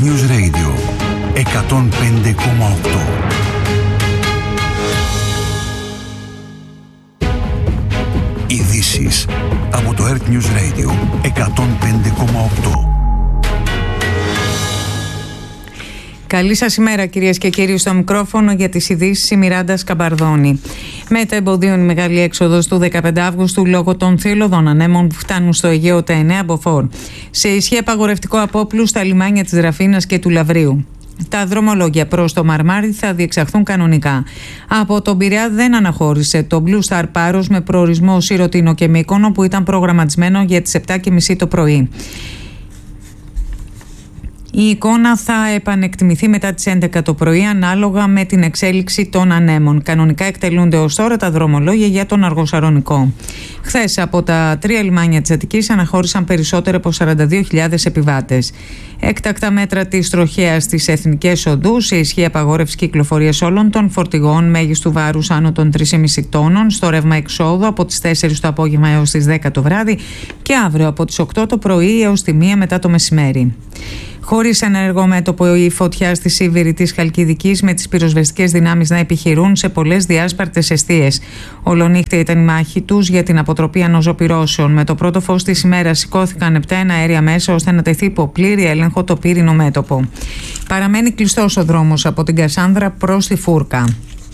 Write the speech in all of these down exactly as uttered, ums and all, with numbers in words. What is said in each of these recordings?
News Radio εκατόν πέντε κόμμα οκτώ. Ειδήσεις από το Earth News Radio εκατόν πέντε κόμμα οκτώ. Καλή σας ημέρα, κυρίες και κύριοι. Στο μικρόφωνο για τις ειδήσεις η Μιράντα Σκαμπαρδώνη. Μετά εμποδίων η μεγάλη έξοδος του δεκαπέντε Αυγούστου λόγω των θύελλωδων ανέμων που φτάνουν στο Αιγαίο τα εννέα μποφόρ. Σε ισχύ απαγορευτικό απόπλου στα λιμάνια της Δραφίνας και του Λαβρίου. Τα δρομολόγια προς το Μαρμάρι θα διεξαχθούν κανονικά. Από τον Πειραιά δεν αναχώρησε το Blue Star Πάρος με προορισμό Σιρωτίνο και Μύκονο που ήταν προγραμματισμένο για τις επτά και μισή το πρωί. Η εικόνα θα επανεκτιμηθεί μετά τις έντεκα το πρωί ανάλογα με την εξέλιξη των ανέμων. Κανονικά εκτελούνται ως τώρα τα δρομολόγια για τον Αργοσαρονικό. Χθες από τα τρία λιμάνια της Αττικής αναχώρησαν περισσότερο από σαράντα δύο χιλιάδες επιβάτες. Έκτακτα μέτρα της τροχέας στις εθνικές οδούς, σε ισχύ απαγόρευση κυκλοφορίας όλων των φορτηγών μέγιστου βάρους άνω των τρία κόμμα πέντε τόνων στο ρεύμα εξόδου από τις τέσσερις το απόγευμα έως τις δέκα το βράδυ και αύριο από τις οκτώ το πρωί έως τη μία μετά το μεσημέρι. Χωρίς ενεργό μέτωπο η φωτιά στη Σίβηρη της Χαλκιδικής, με τις πυροσβεστικές δυνάμεις να επιχειρούν σε πολλές διάσπαρτες εστίες. Ολονύχτα ήταν η μάχη τους για την αποτροπή ανοζωπυρώσεων. Με το πρώτο φως της ημέρας σηκώθηκαν επτά εναέρια μέσα ώστε να τεθεί υπό πλήρη έλεγχο το πύρινο μέτωπο. Παραμένει κλειστός ο δρόμος από την Κασάνδρα προς τη Φούρκα.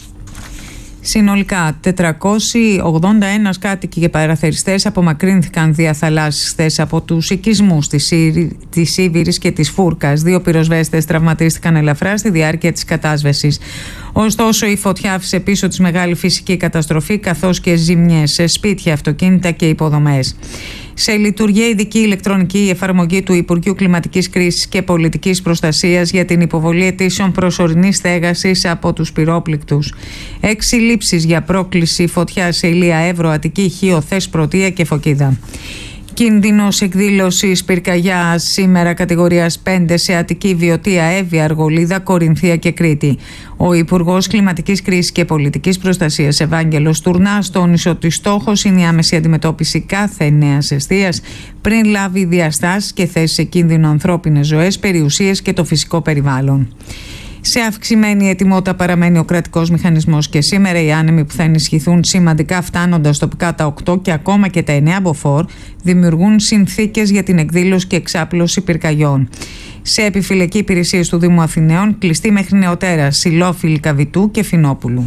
Συνολικά τετρακόσιοι ογδόντα ένα κάτοικοι και παραθεριστές απομακρύνθηκαν δια θαλάσσης χθες από τους οικισμούς της, της Σίβηρης και της Φούρκας. Δύο πυροσβέστες τραυματίστηκαν ελαφρά στη διάρκεια της κατάσβεσης. Ωστόσο, η φωτιά άφησε πίσω της μεγάλη φυσική καταστροφή καθώς και ζημιές σε σπίτια, αυτοκίνητα και υποδομές. Σε λειτουργία ειδική ηλεκτρονική εφαρμογή του Υπουργείου Κλιματικής Κρίσης και Πολιτικής Προστασίας για την υποβολή αιτήσεων προσωρινής στέγασης από τους πυρόπληκτους. Έξι λήψεις για πρόκληση φωτιά σε Ηλία, Εύρο, Αττική, Χίο, Θες, Πρωτεία και Φωκίδα. Κίνδυνος εκδήλωσης πυρκαγιά σήμερα κατηγορίας πέντε σε Αττική, Βιωτία, Εύβοια, Αργολίδα, Κορινθία και Κρήτη. Ο Υπουργός Κλιματικής Κρίσης και Πολιτικής Προστασίας Ευάγγελος Τουρνάς τόνισε ότι στόχος είναι η άμεση αντιμετώπιση κάθε νέας εστίας πριν λάβει διαστάσεις και θέσει σε κίνδυνο ανθρώπινες ζωές, περιουσίες και το φυσικό περιβάλλον. Σε αυξημένη ετοιμότητα παραμένει ο κρατικός μηχανισμός και σήμερα οι άνεμοι που θα ενισχυθούν σημαντικά φτάνοντας τοπικά τα οκτώ και ακόμα και τα εννέα μποφόρ δημιουργούν συνθήκες για την εκδήλωση και εξάπλωση πυρκαγιών. Σε επιφυλακή υπηρεσίες του Δήμου Αθηναίων κλειστή μέχρι νεοτέρα Σιλόφυλλη, Καβιτού και Φινόπουλου.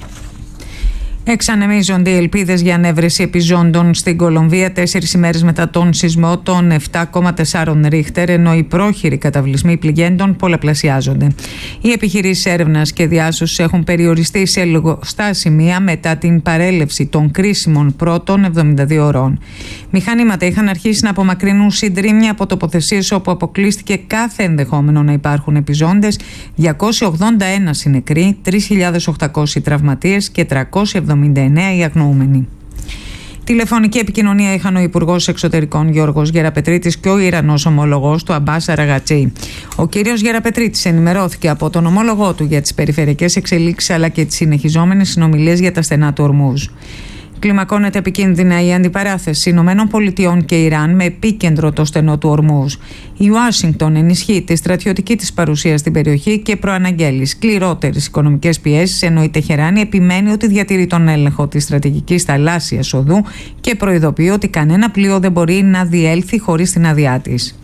Εξανεμίζονται οι ελπίδες για ανέβρεση επιζώντων στην Κολομβία τέσσερις ημέρες μετά τον σεισμό των επτά κόμμα τέσσερα Ρίχτερ, ενώ οι πρόχειροι καταβλισμοί πληγέντων πολλαπλασιάζονται. Οι επιχειρήσεις έρευνας και διάσωσης έχουν περιοριστεί σε λιγοστά σημεία μετά την παρέλευση των κρίσιμων πρώτων εβδομήντα δύο ωρών. Μηχανήματα είχαν αρχίσει να απομακρύνουν συντρίμμια από τοποθεσίες όπου αποκλείστηκε κάθε ενδεχόμενο να υπάρχουν επιζώντες, διακόσιοι ογδόντα ένα συνεκροί, τρεις χιλιάδες οκτακόσιοι τραυματίες και τριακόσιοι εβδομήντα εννέα οι αγνοούμενοι. Τηλεφωνική επικοινωνία είχαν ο Υπουργός Εξωτερικών Γιώργος Γεραπετρίτης και ο Ιρανός ομολογός του Αμπάς Αραγατσί. Ο κύριος Γεραπετρίτης ενημερώθηκε από τον ομόλογό του για τις περιφερειακές εξελίξεις αλλά και τις συνεχιζόμενες συνομιλίες για τα στενά του Ορμούζ. Κλιμακώνεται επικίνδυνα η αντιπαράθεση Ηνωμένων Πολιτειών και Ιράν με επίκεντρο το στενό του Ορμούζ. Η Ουάσιγκτον ενισχύει τη στρατιωτική της παρουσία στην περιοχή και προαναγγέλει σκληρότερες οικονομικές πιέσεις, ενώ η Τεχεράνη επιμένει ότι διατηρεί τον έλεγχο της στρατηγικής θαλάσσιας οδού και προειδοποιεί ότι κανένα πλοίο δεν μπορεί να διέλθει χωρίς την άδειά της.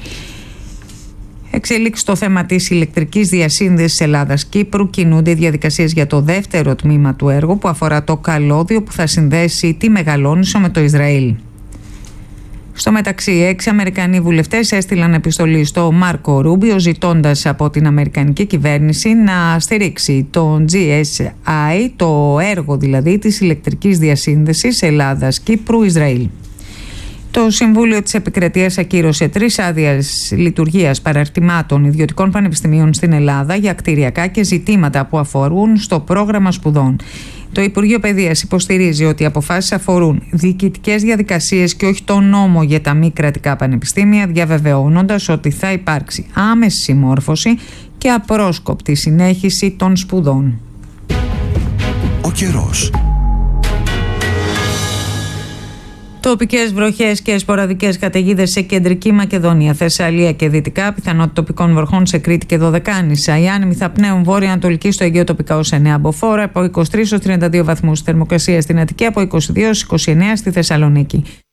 Εξελίξει στο θέμα της ηλεκτρικής διασύνδεσης Ελλάδας-Κύπρου. Κινούνται οι διαδικασίες για το δεύτερο τμήμα του έργου που αφορά το καλώδιο που θα συνδέσει τη Μεγαλόνισσο με το Ισραήλ. Στο μεταξύ, έξι Αμερικανοί βουλευτές έστειλαν επιστολή στο Μάρκο Ρούμπιο ζητώντας από την Αμερικανική κυβέρνηση να στηρίξει το τζι ες άι, το έργο δηλαδή της ηλεκτρικής διασύνδεσης Ελλάδας-Κύπρου-Ισραήλ. Το Συμβούλιο της Επικρατείας ακύρωσε τρεις άδειες λειτουργίας παραρτημάτων ιδιωτικών πανεπιστημίων στην Ελλάδα για κτηριακά και ζητήματα που αφορούν στο πρόγραμμα σπουδών. Το Υπουργείο Παιδείας υποστηρίζει ότι οι αποφάσεις αφορούν διοικητικές διαδικασίες και όχι τον νόμο για τα μη κρατικά πανεπιστήμια, διαβεβαιώνοντας ότι θα υπάρξει άμεση συμμόρφωση και απρόσκοπτη συνέχιση των σπουδών. Ο καιρός. Τοπικές βροχές και σποραδικές καταιγίδες σε κεντρική Μακεδονία, Θεσσαλία και δυτικά. Πιθανότητα τοπικών βροχών σε Κρήτη και Δωδεκάνησα. Οι άνεμοι θα πνέουν βόρεια-ανατολική στο Αιγαίο τοπικά ως εννέα μποφόρ, από είκοσι τρεις έως τριάντα δύο βαθμούς θερμοκρασία στην Αττική, από είκοσι δύο έως είκοσι εννέα στη Θεσσαλονίκη.